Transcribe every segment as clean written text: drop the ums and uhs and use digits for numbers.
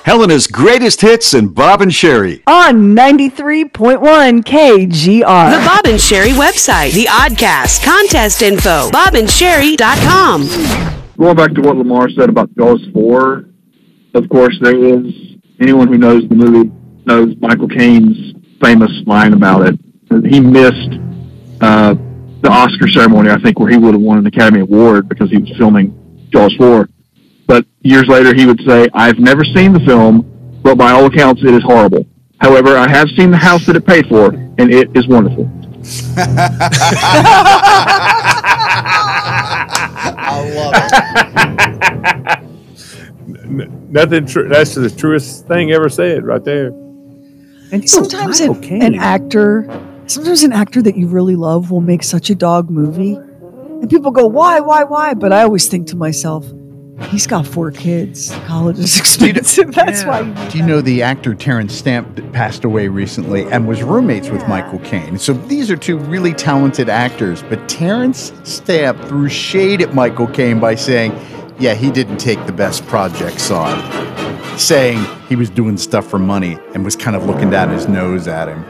Helena's greatest hits and Bob and Sherry. On 93.1 KGR. The Bob and Sherry website, the Oddcast, contest info, bobandSherry.com. Going back to what Lamar said about Jaws 4, of course, there is, anyone who knows the movie knows Michael Caine's famous line about it. He missed the Oscar ceremony, I think, where he would have won an Academy Award because he was filming Jaws 4. But years later, he would say, I've never seen the film, but by all accounts, it is horrible. However, I have seen the house that it paid for, and it is wonderful. I love it. Nothing true. That's the truest thing ever said right there. And sometimes an actor that you really love will make such a dog movie. And people go, why? But I always think to myself, he's got 4 kids. College is expensive. That's why. Do you know the actor Terrence Stamp passed away recently and was roommates with Michael Caine? So these are 2 really talented actors. But Terrence Stamp threw shade at Michael Caine by saying, yeah, he didn't take the best projects on, saying he was doing stuff for money and was kind of looking down his nose at him.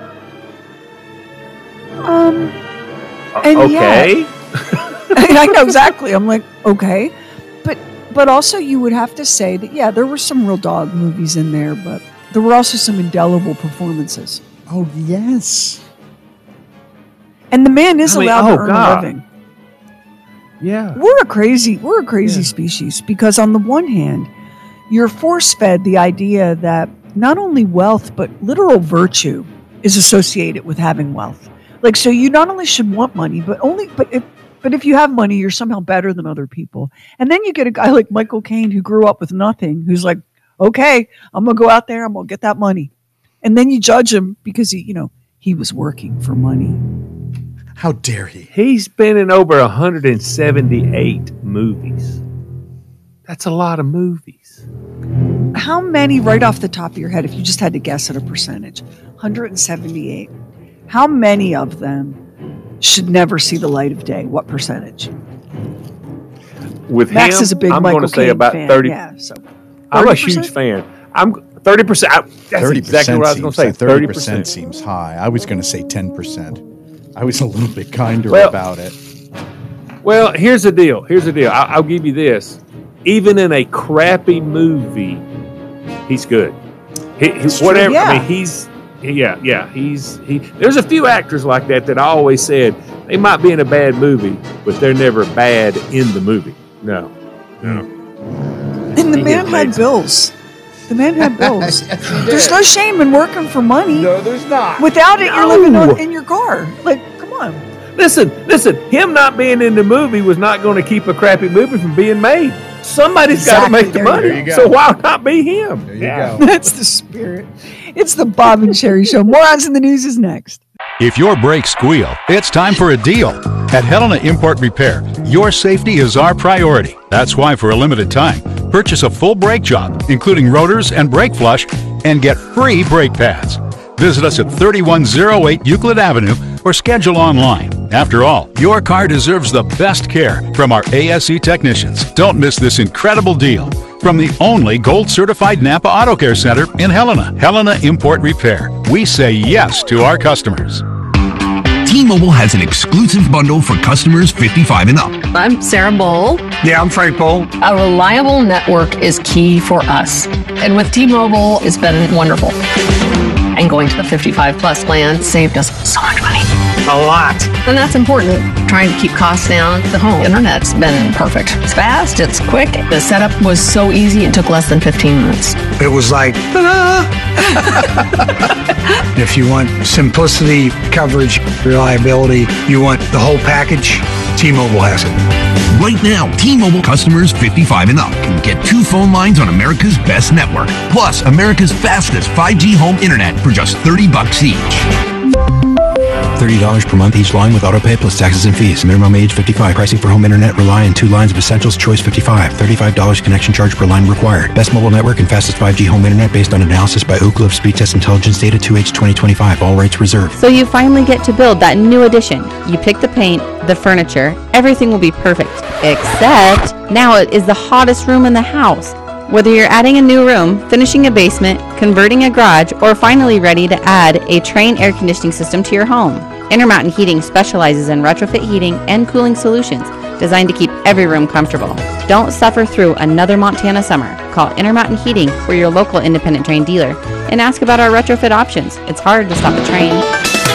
Okay. I know exactly. I'm like, okay. But also you would have to say that, yeah, there were some real dog movies in there, but there were also some indelible performances. Oh, yes. And the man is allowed to earn a living. Yeah. We're a crazy species because on the one hand, you're force-fed the idea that not only wealth, but literal virtue is associated with having wealth. Like, so you not only should want money, but if you have money, you're somehow better than other people. And then you get a guy like Michael Caine who grew up with nothing, who's like, okay, I'm going to go out there, I'm going to get that money. And then you judge him because he was working for money. How dare he? He's been in over 178 movies. That's a lot of movies. How many, right off the top of your head, if you just had to guess at a percentage, 178, how many of them should never see the light of day? What percentage? With Max him, is a big I'm Michael going to say Caine about fan. 30. Yeah, so 30%? I'm a huge fan. I'm 30%. That's 30% exactly what I was going to say. 30% seems high. I was going to say 10%. I was a little bit kinder about it. Well, here's the deal. I'll give you this. Even in a crappy movie, he's good. Whatever. Yeah. I mean, he's. There's a few actors like that I always said they might be in a bad movie, but they're never bad in the movie. No. And the man had bills. The man had bills. Yes, There's no shame in working for money. No, there's not. Without it, you're living in your car. Like, come on. Listen. Him not being in the movie was not going to keep a crappy movie from being made. Somebody's got to make the money. There you go. So why not be him? There you go. That's the spirit. It's the Bob and Sherry Show. Morons in the News is next. If your brakes squeal, it's time for a deal. At Helena Import Repair, your safety is our priority. That's why for a limited time, purchase a full brake job, including rotors and brake flush, and get free brake pads. Visit us at 3108 Euclid Avenue or schedule online. After all, your car deserves the best care from our ASE technicians. Don't miss this incredible deal from the only gold-certified Napa Auto Care Center in Helena. Helena Import Repair. We say yes to our customers. T-Mobile has an exclusive bundle for customers 55 and up. I'm Sarah Bowl. Yeah, I'm Frank Bowl. A reliable network is key for us. And with T-Mobile, it's been wonderful. And going to the 55 plus plan saved us so much money. A lot. And that's important. Trying to keep costs down. The home internet's been perfect. It's fast, it's quick. The setup was so easy, it took less than 15 minutes. It was like, ta-da! If you want simplicity, coverage, reliability, you want the whole package, T-Mobile has it. Right now, T-Mobile customers 55 and up can get 2 phone lines on America's best network, plus America's fastest 5G home internet for just $30 each. $30 per month each line with autopay plus taxes and fees. Minimum age 55. Pricing for home internet rely on 2 lines of Essentials Choice 55. $35 connection charge per line required. Best mobile network and fastest 5G home internet based on analysis by Oak Grove Speed Test Intelligence data 2H 2025. All rates reserved. So you finally get to build that new addition. You pick the paint, the furniture, everything will be perfect. Except now it is the hottest room in the house. Whether you're adding a new room, finishing a basement, converting a garage, or finally ready to add a Trane air conditioning system to your home, Intermountain Heating specializes in retrofit heating and cooling solutions designed to keep every room comfortable. Don't suffer through another Montana summer. Call Intermountain Heating for your local independent Trane dealer and ask about our retrofit options. It's hard to stop a train.